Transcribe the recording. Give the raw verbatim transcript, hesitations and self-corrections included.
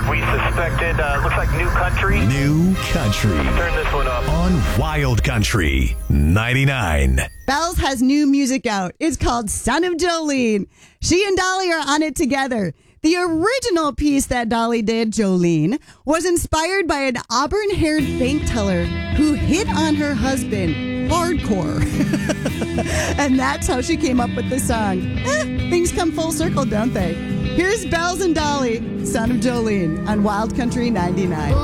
we suspected. Uh, looks like New Country. New Country. Let's turn this one up. On Wild Country ninety-nine. Bells has new music out. It's called Son of Jolene. She and Dolly are on it together. The original piece that Dolly did, Jolene, was inspired by an auburn-haired bank teller who hit on her husband hardcore. And that's how she came up with the song. Eh, things come full circle, don't they? Here's Bells and Dolly, Son of Jolene, on Wild Country ninety-nine.